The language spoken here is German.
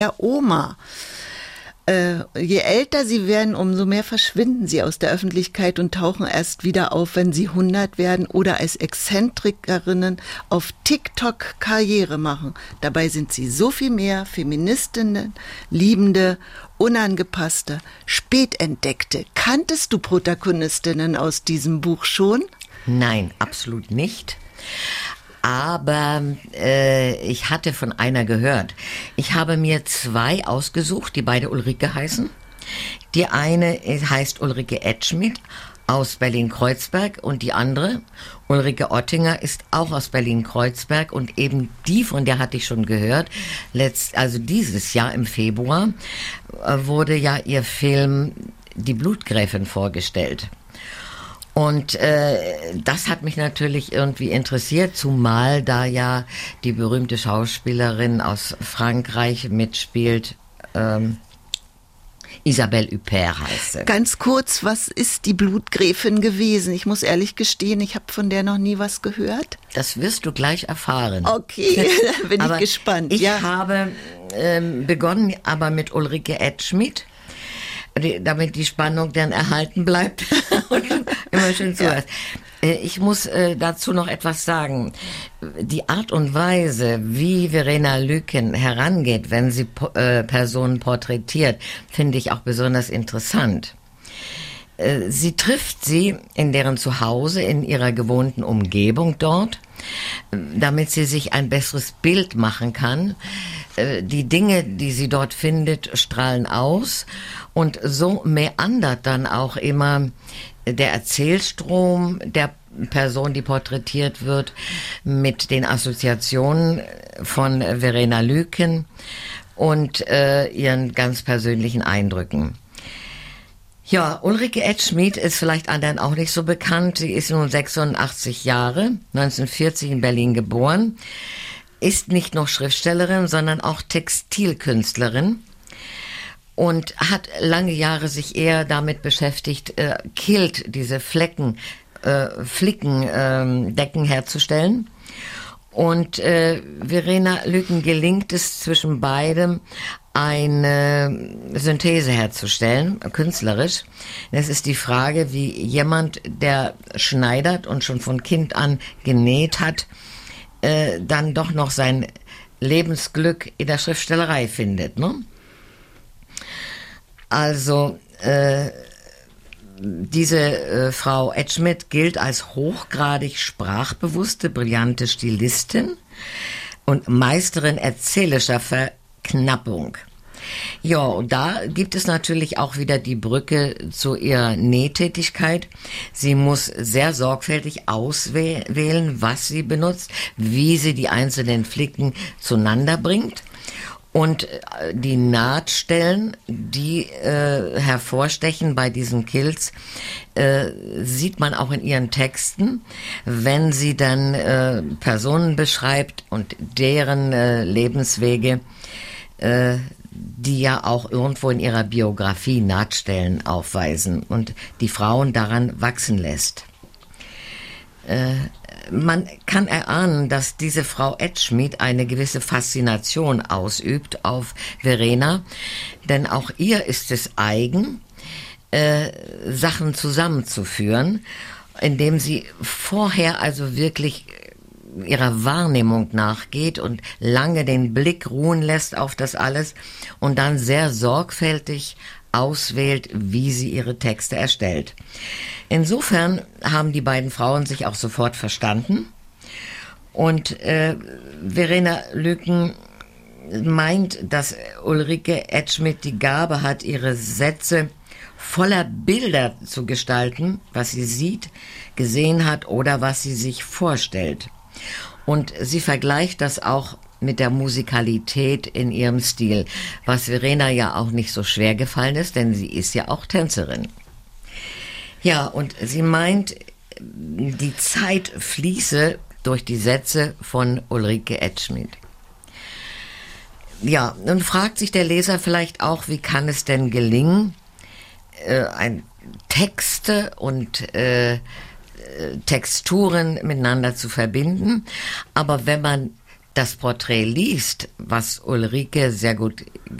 der Oma. Je älter sie werden, umso mehr verschwinden sie aus der Öffentlichkeit und tauchen erst wieder auf, wenn sie 100 werden oder als Exzentrikerinnen auf TikTok Karriere machen. Dabei sind sie so viel mehr Feministinnen, Liebende, Unangepasste, Spätentdeckte. Kanntest du Protagonistinnen aus diesem Buch schon? Nein, absolut nicht. Aber ich hatte von einer gehört. Ich habe mir 2 ausgesucht, die beide Ulrike heißen. Die eine heißt Ulrike Edschmidt aus Berlin-Kreuzberg und die andere, Ulrike Ottinger, ist auch aus Berlin-Kreuzberg und eben die, von der hatte ich schon gehört, also dieses Jahr im Februar wurde ja ihr Film Die Blutgräfin vorgestellt. Und das hat mich natürlich irgendwie interessiert, zumal da ja die berühmte Schauspielerin aus Frankreich mitspielt, Isabelle Huppert heißt sie. Ganz kurz, was ist die Blutgräfin gewesen? Ich muss ehrlich gestehen, ich habe von der noch nie was gehört. Das wirst du gleich erfahren. Okay, da bin ich gespannt. Ich habe begonnen aber mit Ulrike Edschmidt, damit die Spannung dann erhalten bleibt und immer schön zuhörst. Ich muss dazu noch etwas sagen. Die Art und Weise, wie Verena Lüken herangeht, wenn sie Personen porträtiert, finde ich auch besonders interessant. Sie trifft sie in deren Zuhause, in ihrer gewohnten Umgebung dort, damit sie sich ein besseres Bild machen kann. Die Dinge, die sie dort findet, strahlen aus und so meandert dann auch immer der Erzählstrom der Person, die porträtiert wird, mit den Assoziationen von Verena Lüken und ihren ganz persönlichen Eindrücken. Ja, Ulrike Edschmidt ist vielleicht anderen auch nicht so bekannt. Sie ist nun 86 Jahre, 1940 in Berlin geboren, ist nicht nur Schriftstellerin, sondern auch Textilkünstlerin und hat lange Jahre sich eher damit beschäftigt, Kilt, diese Flickendecken herzustellen. Und Verena Lüken gelingt es zwischen beidem, eine Synthese herzustellen, künstlerisch. Es ist die Frage, wie jemand, der schneidert und schon von Kind an genäht hat, dann doch noch sein Lebensglück in der Schriftstellerei findet, ne? Also, diese Frau Edschmidt gilt als hochgradig sprachbewusste, brillante Stilistin und Meisterin erzählischer Verknappung. Ja, und da gibt es natürlich auch wieder die Brücke zu ihrer Nähtätigkeit. Sie muss sehr sorgfältig auswählen, was sie benutzt, wie sie die einzelnen Flicken zueinander bringt. Und die Nahtstellen, die hervorstechen bei diesen Kilts, sieht man auch in ihren Texten, wenn sie dann Personen beschreibt und deren Lebenswege, die ja auch irgendwo in ihrer Biografie Nahtstellen aufweisen und die Frauen daran wachsen lässt. Man kann erahnen, dass diese Frau Edschmidt eine gewisse Faszination ausübt auf Verena, denn auch ihr ist es eigen, Sachen zusammenzuführen, indem sie vorher also wirklich ihrer Wahrnehmung nachgeht und lange den Blick ruhen lässt auf das alles und dann sehr sorgfältig auswählt, wie sie ihre Texte erstellt. Insofern haben die beiden Frauen sich auch sofort verstanden und Verena Lüken meint, dass Ulrike Edschmidt die Gabe hat, ihre Sätze voller Bilder zu gestalten, was sie sieht, gesehen hat oder was sie sich vorstellt. Und sie vergleicht das auch mit der Musikalität in ihrem Stil, was Verena ja auch nicht so schwer gefallen ist, denn sie ist ja auch Tänzerin. Ja, und sie meint, die Zeit fließe durch die Sätze von Ulrike Edschmidt. Ja, nun fragt sich der Leser vielleicht auch, wie kann es denn gelingen, Texte und Texturen miteinander zu verbinden. Aber wenn man das Porträt liest, was Ulrike sehr gut